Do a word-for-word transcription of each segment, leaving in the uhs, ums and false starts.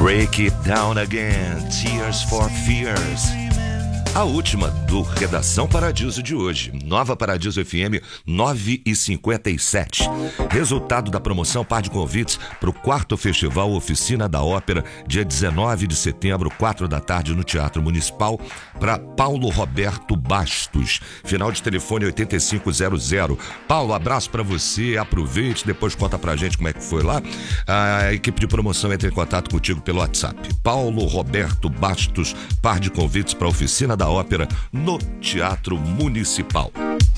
Break It Down Again, Tears for Fears. A última do Redação Paradiso de hoje. Nova Paradiso F M nove e cinquenta e sete. Resultado da promoção par de convites para o quarto Festival Oficina da Ópera, dia dezenove de setembro, quatro da tarde, no Teatro Municipal, para Paulo Roberto Bastos. Final de telefone oitenta e cinco zero zero. Paulo, abraço para você, aproveite, depois conta pra gente como é que foi lá. A equipe de promoção entra em contato contigo pelo WhatsApp. Paulo Roberto Bastos, par de convites para a Oficina da Ópera no Teatro Municipal.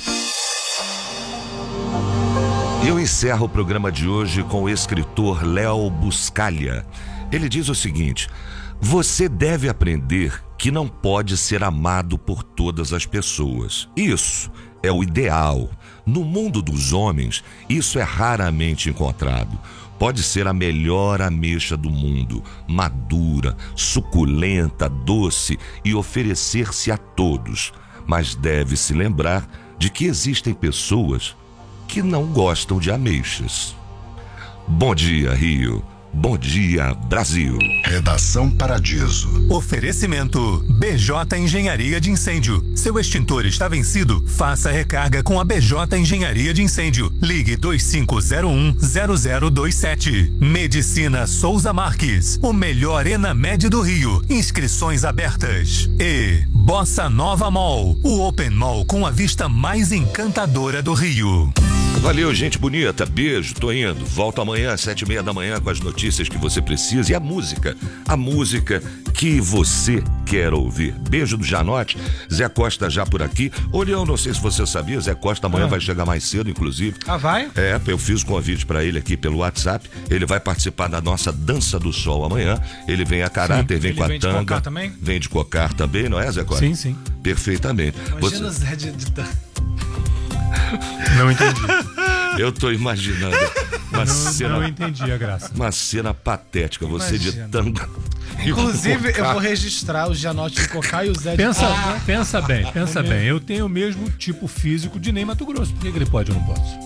Eu encerro o programa de hoje com o escritor Léo Buscaglia. Ele diz o seguinte: você deve aprender que não pode ser amado por todas as pessoas. Isso é o ideal. No mundo dos homens, isso é raramente encontrado. Pode ser a melhor ameixa do mundo, madura, suculenta, doce e oferecer-se a todos. Mas deve-se lembrar de que existem pessoas que não gostam de ameixas. Bom dia, Rio. Bom dia, Brasil. Redação Paradiso. Oferecimento B J Engenharia de Incêndio. Seu extintor está vencido? Faça recarga com a B J Engenharia de Incêndio. Ligue dois cinco zero um zero zero dois sete. Medicina Souza Marques. O melhor Enamed do Rio. Inscrições abertas. E Bossa Nova Mall. O Open Mall com a vista mais encantadora do Rio. Valeu, gente bonita. Beijo, tô indo. Volto amanhã às sete e meia da manhã com as notícias que você precisa e a música. A música que você quer ouvir. Beijo do Janote. Zé Costa já por aqui. Olhão, não sei se você sabia, Zé Costa amanhã ah. vai chegar mais cedo, inclusive. Ah, vai? É, eu fiz o convite pra ele aqui pelo WhatsApp. Ele vai participar da nossa Dança do Sol amanhã. Ele vem a caráter, sim, vem com a vem tanga. De cocar também? Vem de cocar também, não é, Zé Costa? Sim, sim. Perfeitamente. Imagina você... o Zé de... de... Não entendi. Eu tô imaginando uma não, cena. Não entendi a graça. Uma cena patética. Você Imagina. de tanga. Inclusive, eu vou registrar o Gianotti de Cocá e o Zé de Pensa, Cocá. pensa bem, pensa bem. Eu tenho o mesmo tipo físico de Ney Matogrosso. Por que que ele pode e eu não posso?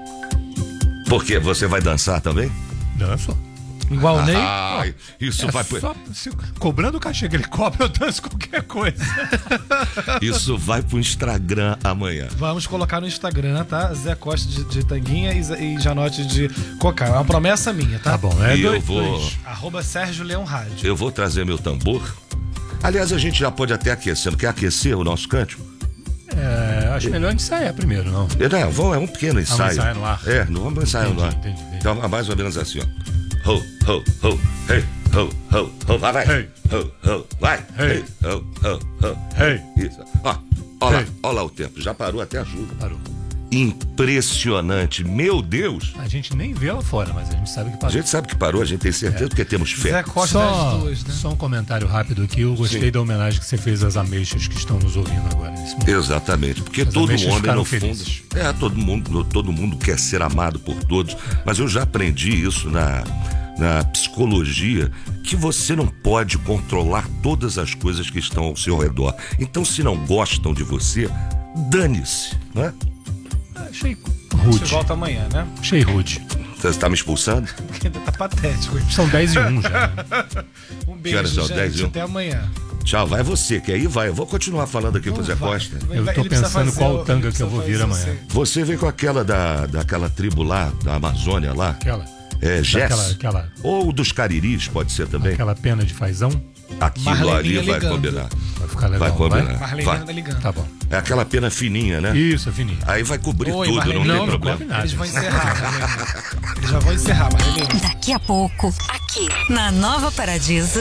Por quê? Você vai dançar também? Danço. Igual o Ney? Ah, isso é vai só, se, cobrando o cachê que ele cobra, eu danço qualquer coisa. Isso vai pro Instagram amanhã. Vamos colocar no Instagram, tá? Zé Costa de, de tanguinha e, e Janote de Cocá. É uma promessa minha, tá? Tá bom, é E dois, eu vou. dois. Arroba Sérgio Leão Rádio. Eu vou trazer meu tambor. Aliás, a gente já pode até aquecer. Não quer aquecer o nosso cântico? É, acho melhor ensaiar primeiro, não? Não, vamos, é um pequeno ensaio. Vamos ensaiar no ar. É, não vamos ensaiar Entendi, no ar. entendi, entendi. Então, mais ou menos assim, ó. Ho, ho, ho, hey, ho, ho, ho, vai, vai. Hey. Ho, ho, vai. Hey. Hey, ho, ho, ho. Hey. Isso. Ó, ó lá, Hey. ó lá o tempo. Já parou até a chuva. Parou. Impressionante. Meu Deus. A gente nem vê lá fora, mas a gente sabe que A parou. gente sabe que parou, a gente tem certeza, porque temos fé. Zé Costa Só, das duas, né? só um comentário rápido aqui. Eu gostei Sim. da homenagem que você fez às ameixas que estão nos ouvindo agora nesse momento. Exatamente, porque As todo ameixas homem ficaram no fundo, felizes. é, todo mundo, todo mundo quer ser amado por todos, mas eu já aprendi isso na, na psicologia, que você não pode controlar todas as coisas que estão ao seu redor. Então, se não gostam de você, dane-se, né? Achei Você rude. volta amanhã, né? Achei rude. Você está me expulsando? Porque ainda tá patético. São dez e um já. Né? Um Que horas beijo, são? dez e gente. um? Até amanhã. Tchau, vai você, que aí vai. Eu vou continuar falando aqui pro Zé vai. Costa. Eu Ele tô precisa pensando fazer qual o- tanga ele que eu vou precisa vir fazer amanhã. Você vem com aquela da, daquela tribo lá, da Amazônia lá, Aquela, é Jess, aquela, aquela, ou dos Cariris, pode ser também. aquela pena de fazão. Aquilo Marleninha ali vai ligando. combinar. Vai ficar legal. Vai combinar. Marlene Vai. anda ligando. Tá bom. É aquela pena fininha, né? Isso, é fininho. Aí vai cobrir Oi, tudo, Marlene. não, Não, tem não problema. cobre nada. Eles vão encerrar, Marlene. Eles já vão encerrar, Marlene. Daqui a pouco, aqui na Nova Paradiso.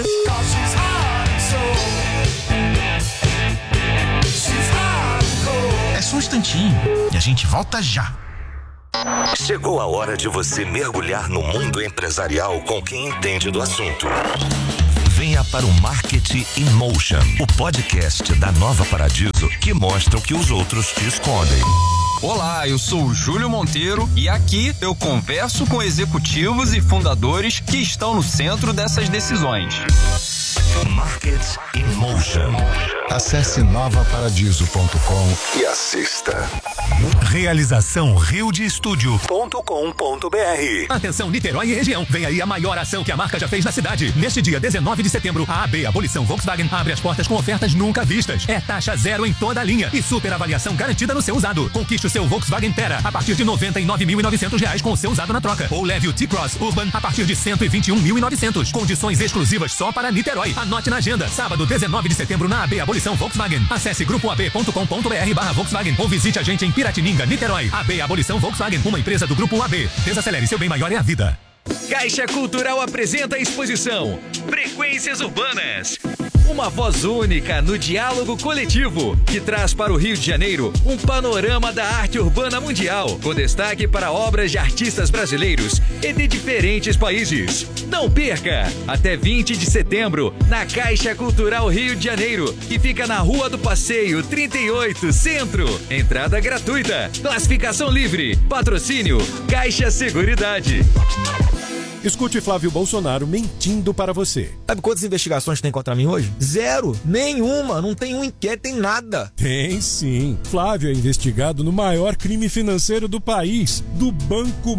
É só um instantinho e a gente volta já. Chegou a hora de você mergulhar no mundo empresarial com quem entende do assunto. Venha para o Marketing in Motion, o podcast da Nova Paradiso que mostra o que os outros te escondem. Olá, eu sou o Júlio Monteiro e aqui eu converso com executivos e fundadores que estão no centro dessas decisões. Marketing in Motion. Acesse nova paradiso ponto com e assista. Realização rio de estúdio ponto com ponto br. Atenção Niterói e região, vem aí a maior ação que a marca já fez na cidade. Neste dia dezenove de setembro, a A B Abolição Volkswagen abre as portas com ofertas nunca vistas. É taxa zero em toda a linha e super avaliação garantida no seu usado. Conquiste o seu Volkswagen Tera a partir de noventa e nove mil e novecentos reais com o seu usado na troca. Ou leve o T-Cross Urban a partir de cento e vinte e um mil e novecentos. Condições exclusivas só para Niterói. Anote na agenda, sábado dezenove de setembro na A B Abolição Volkswagen. Acesse grupo a b ponto com ponto br barra Volkswagen ou visite a gente em Piratininga, Niterói. A B Abolição Volkswagen, uma empresa do grupo A B. Desacelere, seu bem maior é a vida. Caixa Cultural apresenta a exposição Frequências Urbanas. Uma voz única no diálogo coletivo, que traz para o Rio de Janeiro um panorama da arte urbana mundial, com destaque para obras de artistas brasileiros e de diferentes países. Não perca! Até vinte de setembro, na Caixa Cultural Rio de Janeiro, que fica na Rua do Passeio trinta e oito, Centro. Entrada gratuita, classificação livre, patrocínio Caixa Seguridade. Escute Flávio Bolsonaro mentindo para você. Sabe quantas investigações tem contra mim hoje? Zero. Nenhuma. Não tem um inquérito, tem nada. Tem sim. Flávio é investigado no maior crime financeiro do país, do Banco